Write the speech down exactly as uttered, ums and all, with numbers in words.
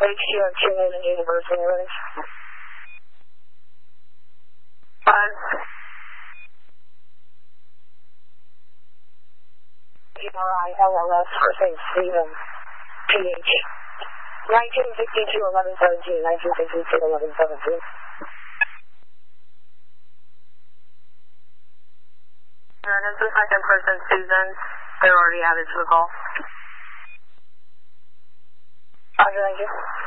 H Q and two name and university ready. Five. U R I L L S for Saint Stephen, P H. nineteen sixty-two, eleven seventeen, nineteen sixty-two, eleven seventeen. And is the second person Susan? They're already added to the call. Roger, thank you.